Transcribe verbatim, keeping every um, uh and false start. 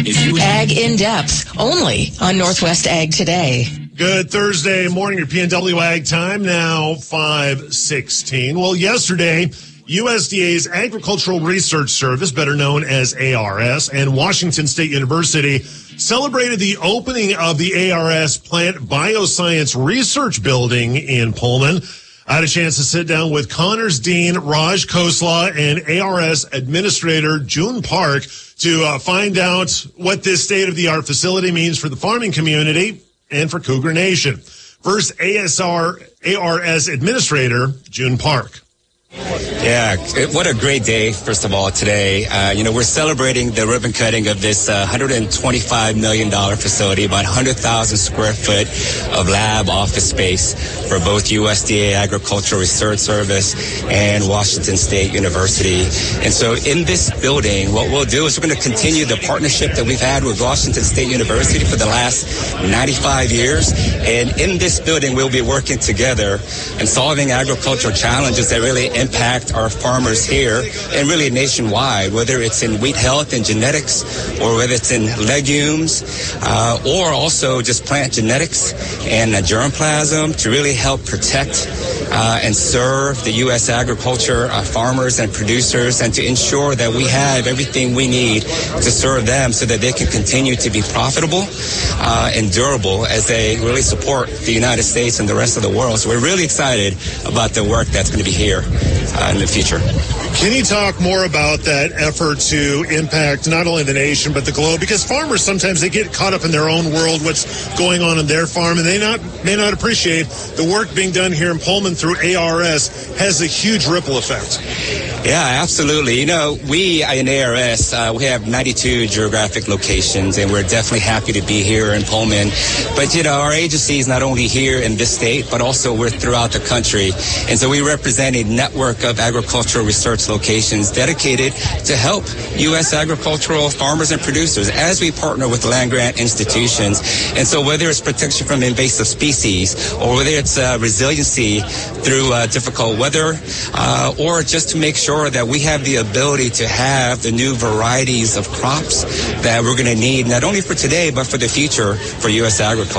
If you Ag in Depth, only on Northwest Ag Today. Good Thursday morning, your P N W Ag time, now five sixteen. Well, yesterday, U S D A's Agricultural Research Service, better known as A R S, and Washington State University celebrated the opening of the A R S Plant Bioscience Research Building in Pullman. I had a chance to sit down with Connors Dean Raj Khosla and A R S Administrator June Park to uh, find out what this state-of-the-art facility means for the farming community and for Cougar Nation. First, A S R, A R S Administrator June Park. Yeah, what a great day, first of all, today. Uh, you know, we're celebrating the ribbon cutting of this uh, one hundred twenty-five million dollars facility, about one hundred thousand square foot of lab office space for both U S D A Agricultural Research Service and Washington State University. And so in this building, what we'll do is we're going to continue the partnership that we've had with Washington State University for the last ninety-five years. And in this building, we'll be working together and solving agricultural challenges that really impact our farmers here and really nationwide, whether it's in wheat health and genetics or whether it's in legumes uh, or also just plant genetics and uh, germplasm to really help protect uh, and serve the U S agriculture uh, farmers and producers and to ensure that we have everything we need to serve them so that they can continue to be profitable uh, and durable as they really support the United States and the rest of the world. So we're really excited about the work that's going to be here uh, in the future. Can you talk more about that effort to impact not only the nation but the globe? Because farmers sometimes they get caught up in their own world, what's going on in their farm, and they not may not appreciate the work being done here in Pullman through A R S has a huge ripple effect. Yeah, absolutely. You know, we in A R S, uh, we have ninety-two geographic locations, and we're definitely happy to be here in Pullman. But, you know, our agency is not only here in this state, but also we're throughout the country. And so we represent a network of agricultural research locations dedicated to help U S agricultural farmers and producers as we partner with land-grant institutions. And so whether it's protection from invasive species or whether it's uh, resiliency through uh, difficult weather uh, or just to make sure that we have the ability to have the new varieties of crops that we're going to need not only for today but for the future for U S agriculture.